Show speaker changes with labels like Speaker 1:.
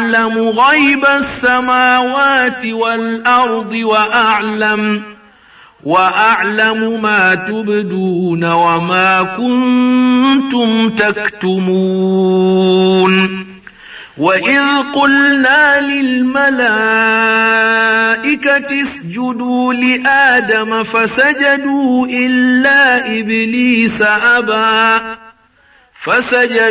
Speaker 1: يعلم غيب السماوات والأرض وأعلم ما تبدون وما كنتم تكتمون. وإذ قلنا للملائكة اسجدوا لآدم فسجدوا إلا إبليس أبى